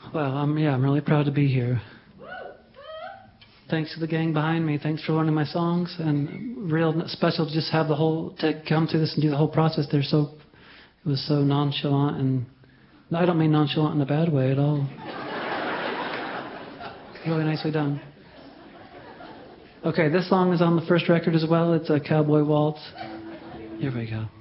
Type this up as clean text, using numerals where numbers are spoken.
Well, I'm really proud to be here. Thanks to the gang behind me. Thanks for learning my songs, and real special to just have to come through this and do the whole process. It was so nonchalant, and I don't mean nonchalant in a bad way at all. Really nicely done. Okay, this song is on the first record as well. It's a Cowboy Waltz. Here we go.